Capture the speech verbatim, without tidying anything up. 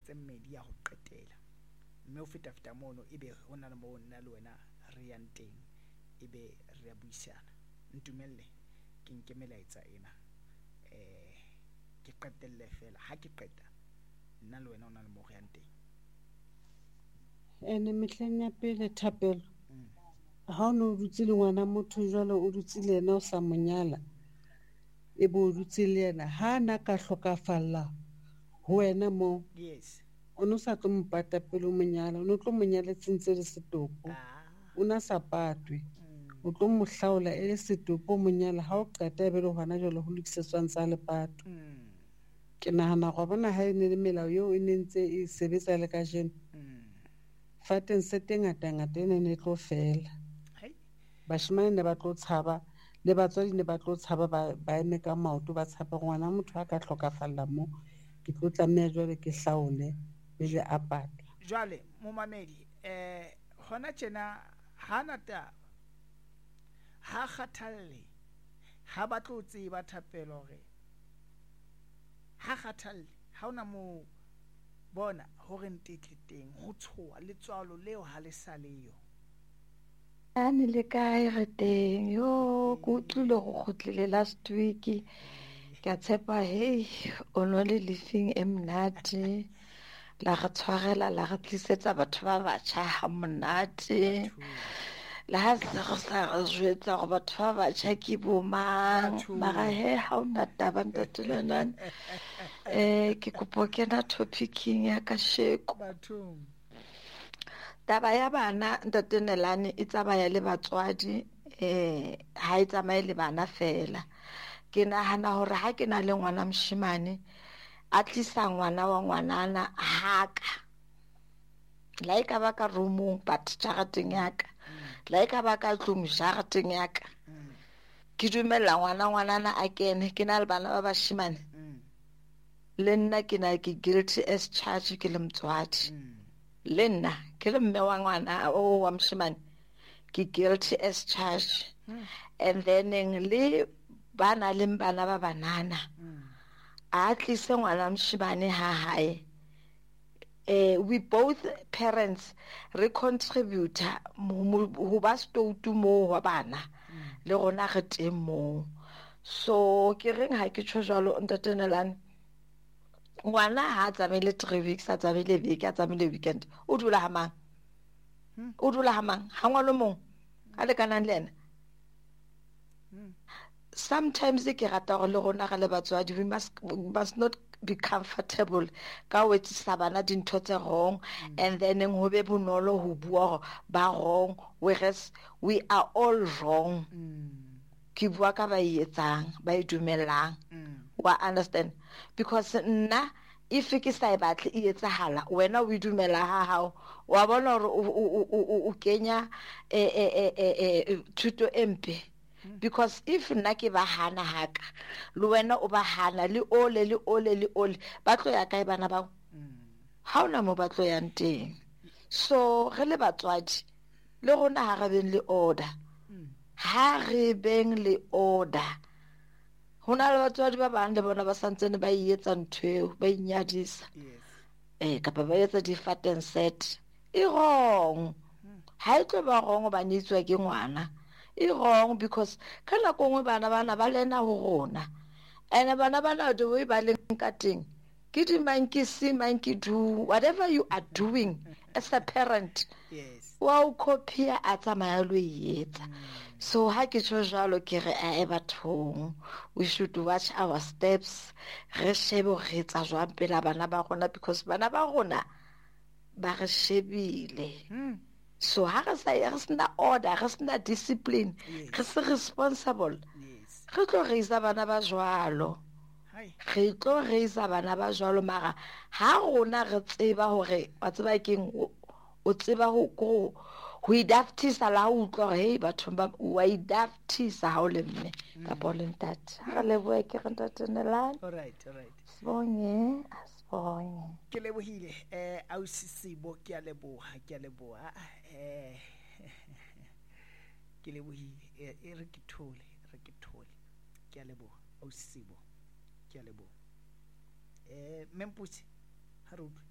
tse mmedi ya ho qetela mme o feta feta mono ebe ho na le mo nna le wena re yang teng ebe re a buisana ntumelle ke nke melaetsa ena eh ke qetelle fela ha ke qeta nna le wena o na le mo re yang teng ene mehleng ya pele Thapelo ha o no dutse le ngwana motho jwale o dutse le yena o sa monyala e bo dutse le yena ha na ka hlokafalla ho wena mo yes o no sa tlo mpata pele o monyala o no tlo monyala tsintse le setopo o na sa patwe o tlo mohlaola e le setopo monyala ha o qeta e be le hona jwale ho lokisetswang tsa lepato ke nahana go bona ha ene le melao eo e nentse e sebetsa le ka jeno fateng se teng ngata ngata ene ne tlo fela bashimane ne ba tlo tshaba le batswadi ne ba tlo tshaba ba eme ka maoto ba tshaba ngwana motho a ka hlokafalla mo ke tlo tlameha jwale ke hlaole pele a patwa jwale momamedi eh hona tjena hana ta ha kgathalle ha ba tlo tseba Thapelo re ha kgathalle ha ona mo bona hore ntetle teng ho tshoa letswalo leo ha le sa leyo ane le kae re teng yo go tlile go khutlile last week ke tshepa hey o no le living emnate la ga tshwarela la ga tlisetsa batho ba batjha ha monate la ha se go sa re jwetsa go batho ba batjha ke bo mang mara he ha ona taba ntatelenan eh ke kopo kena topicing ya ka sheko bathong taba ya bana ntatenelane e tsamaya le batswadi eh ha e tsamaye le bana fela ke nahana hore ha ke na le ngwana moshimane a tlisa ngwana wa ngwanana haka la e ka ba ka roomong but jarateng yaka la e ka ba ka tlung jarateng yaka ke dumella ngwana ngwanana a kene ke na le bana ba bashimane le nna ke na ke guilty as charged ke le motswadi le nna ke le mme wa ngwana o wa moshimane ke guilty as charged and then le bana le bana ba banana a tlise ngwana moshimane ha hae eh we both parents re contribute ho ba stoutu mo wa bana le rona re teng mo so ke reng ha ke tsho jalo ntatenelane ngwana ha tsamile three weeks a tsamile week a tsamile weekend o dula ha mang o dula ha mang ha ngwana mong a le kanang le ena sometimes ke rata go le rona ga le batswadi we must we must not be comfortable ka o etsa bana dintho tse wrong and then ho be bonolo ho bua ba wrong whereas we are all wrong ke bua ka ba etsang ba idumelang wa understand because nna if ke sa batle e etsahala wena o idumela ha hao wa bona hore o kenya eh eh eh thuto empe because if nna ke ba hana haka le wena o ba hana le ole le ole le ole ba tlo ya kae bana ba ha ona mo ba tlo yang teng so re le batswadi le rona ha re beng le order ha re beng le order hona le batswadi ba bang le bona ba santsene ba ietsa nthweo ba inyadisa eh kapa ba etsa di fat and set e wrong ha e tlo ba wrong ba nitswa ke ngwana e wrong because kana go ngwe bana bana ba lena ho rona ene bana bana do we ba leng ka teng ke di monkey see monkey do whatever you are doing as a parent yes wa o copy a tsamaya lo yetsa so ha ke tsho jalo ke re a e bathong we should watch our steps re shebe re tsa jwang pela bana ba rona because bana ba rona ba re shebile so ha re sa re sna order re sna discipline re se responsible re tlo reisa bana ba jwalo re tlo reisa bana ba jwalo mara ha rona re tseba hore wa tseba keng o tseba ho go ho idaftisa la ho utlwa hey batho ba wa idaftisa ha o le mme ka polentat ha le boe ke re ntatenelane all right all right bonye asibonye ke lebohile eh ausisibo ke a leboha ke a leboha eh ke lebohile e re ke thole re ke thole ke a leboha ausisibo ke a leboha eh mempusi ha re